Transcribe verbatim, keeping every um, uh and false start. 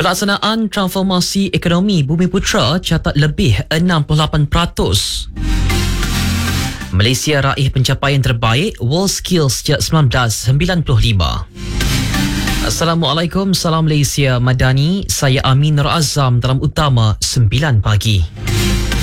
Pelaksanaan transformasi ekonomi Bumiputra catat lebih enam puluh lapan peratus. Malaysia raih pencapaian terbaik World Skills sejak seribu sembilan ratus sembilan puluh lima. Assalamualaikum, salam Malaysia Madani. Saya Amin Nur Azam dalam Utama sembilan pagi.